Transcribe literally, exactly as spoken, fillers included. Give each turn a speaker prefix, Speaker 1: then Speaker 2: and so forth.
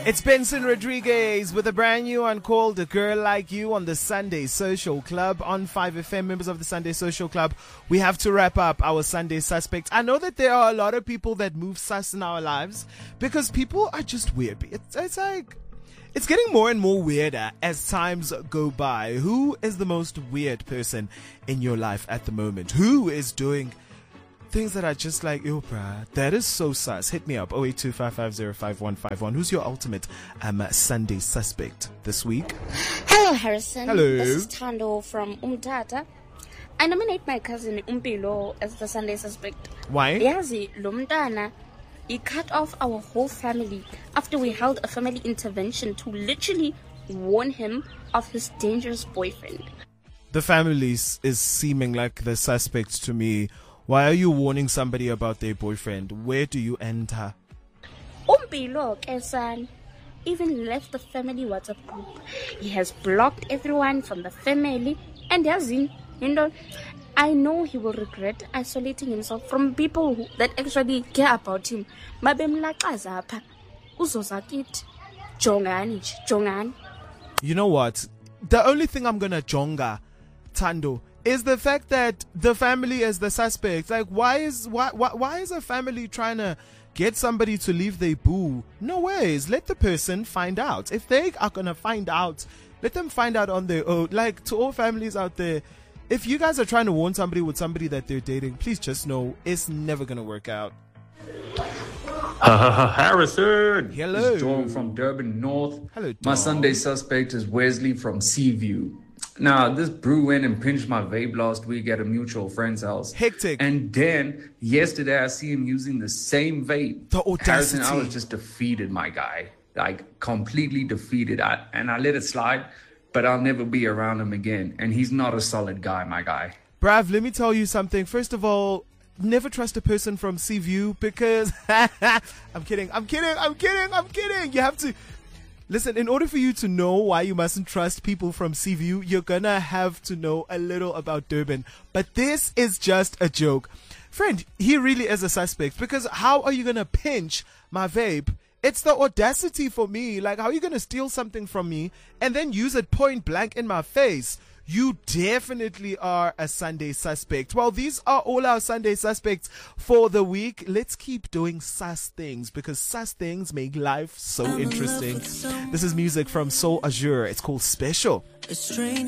Speaker 1: It's Benson Rodriguez with a brand new one called A Girl Like You on the Sunday Social Club on five F M. Members of the Sunday Social Club, we have to wrap up our Sunday Suspect. I know that there are a lot of people that move sus in our lives because people are just weird. It's, it's like, it's getting more and more weirder as times go by. Who is the most weird person in your life at the moment? Who is doing things that are just like, yo, bruh, that is so sus? Hit me up, oh eight two five five zero five one five one. Who's your ultimate um, Sunday suspect this week?
Speaker 2: Hello, Harrison.
Speaker 1: Hello.
Speaker 2: This is Tando from Umtata. I nominate my cousin Umpilo as the Sunday suspect.
Speaker 1: Why?
Speaker 2: Yazi, Lumtana, he cut off our whole family after we held a family intervention to literally warn him of his dangerous boyfriend.
Speaker 1: The family is seeming like the suspect to me. Why are you warning somebody about their boyfriend? Where do you enter?
Speaker 2: Umpilo Kesan even left the family WhatsApp group. He has blocked everyone from the family, and Yazin, you know, I know he will regret isolating himself from people who, that actually care about him. Mabemlaqazapha uzozakit jongani jongani.
Speaker 1: You know what? The only thing I'm gonna jonga, Tando, is the fact that the family is the suspect. Like, why is why why, why is a family trying to get somebody to leave their boo? No ways. Let the person find out. If they are gonna find out, let them find out on their own. Like, to all families out there, if you guys are trying to warn somebody with somebody that they're dating, please just know it's never gonna work out.
Speaker 3: Harrison.
Speaker 1: Hello.
Speaker 3: It's Dawn from Durban North.
Speaker 1: Hello, Dawn.
Speaker 3: My Sunday suspect is Wesley from Seaview. Now, this brew went and pinched my vape last week at a mutual friend's house.
Speaker 1: Hectic.
Speaker 3: And then, yesterday, I see him using the same vape.
Speaker 1: The audacity.
Speaker 3: Harrison, I was just defeated, my guy. Like, completely defeated. I, and I let it slide, but I'll never be around him again. And he's not a solid guy, my guy.
Speaker 1: Brav, let me tell you something. First of all, never trust a person from Seaview because... I'm kidding, I'm kidding, I'm kidding, I'm kidding. You have to... Listen, in order for you to know why you mustn't trust people from Seaview, you're gonna have to know a little about Durban. But this is just a joke. Friend, he really is a suspect because how are you gonna pinch my vape? It's the audacity for me. Like, how are you gonna steal something from me and then use it point blank in my face? You definitely are a Sunday suspect. Well, these are all our Sunday suspects for the week. Let's keep doing sus things because sus things make life so interesting. This is music from Soul Azure. It's called Special.